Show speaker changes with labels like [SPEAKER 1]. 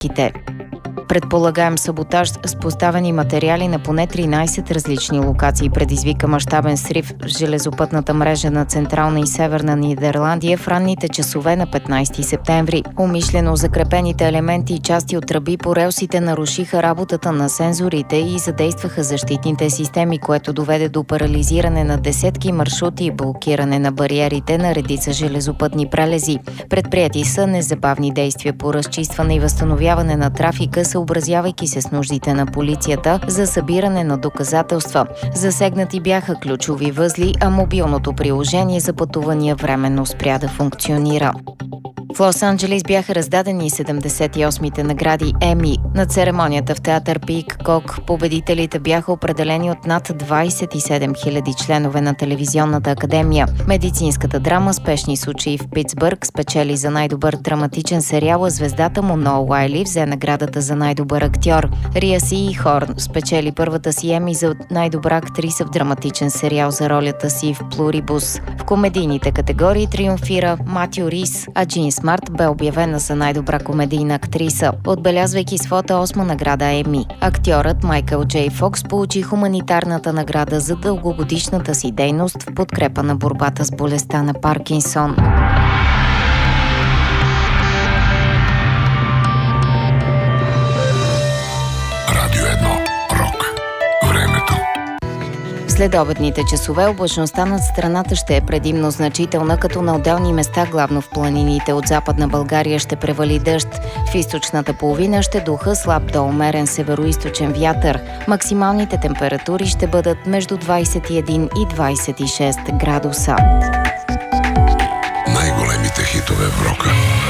[SPEAKER 1] Предполагаем саботаж с поставени материали на поне 13 различни локации предизвика мащабен срив в железопътната мрежа на Централна и Северна Нидерландия в ранните часове на 15 септември. Умишлено закрепените елементи и части от тръби по релсите нарушиха работата на сензорите и задействаха защитните системи, което доведе до парализиране на десетки маршрути и блокиране на бариерите на редица железопътни прелези. Предприети са незабавни действия по разчистване и възстановяване на трафика, съобразявайки се с нуждите на полицията за събиране на доказателства. Засегнати бяха ключови възли, а мобилното приложение за пътувания временно спря да функционира. В Лос-Анджелес бяха раздадени 78-те награди Еми. На церемонията в театър Пийкок победителите бяха определени от над 27 000 членове на телевизионната академия. Медицинската драма "Спешни случаи в Питсбърг" спечели за най-добър драматичен сериал, а звездата му Ноа Уайли взе наградата за най-добър актьор. Рия Сийхорн спечели първата си Еми за най-добра актриса в драматичен сериал за ролята си в Плурибус. В комедийните категории триумфира Матю Рис, а Джин Смарт бе обявена за най-добра комедийна актриса, отбелязвайки своята 8-ма награда Еми. Актьорът Майкъл Джей Фокс получи хуманитарната награда за дългогодишната си дейност в подкрепа на борбата с болестта на Паркинсон. След обедните часове облачността над страната ще е предимно значителна, като на отделни места, главно в планините от Западна България, ще превали дъжд. В източната половина ще духа слаб до умерен североизточен вятър. Максималните температури ще бъдат между 21 и 26 градуса.
[SPEAKER 2] Най-големите хитове в рока.